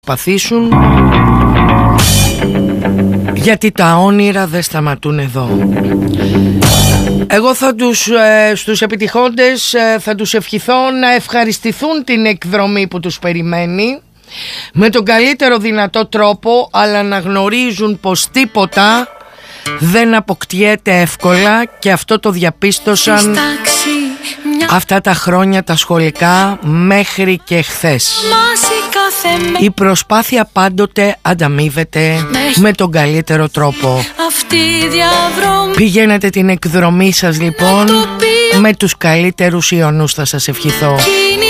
παθήσουν, γιατί τα όνειρα δεν σταματούν εδώ. Εγώ θα στους επιτυχόντες θα τους ευχηθώ να ευχαριστηθούν την εκδρομή που τους περιμένει με τον καλύτερο δυνατό τρόπο, αλλά να γνωρίζουν πως τίποτα δεν αποκτιέται εύκολα, και αυτό το διαπίστωσαν αυτά τα χρόνια τα σχολικά μέχρι και χθες. Η προσπάθεια πάντοτε ανταμείβεται με τον καλύτερο τρόπο. Πηγαίνετε την εκδρομή σας λοιπόν με τους καλύτερους ιονούς, θα σας ευχηθώ.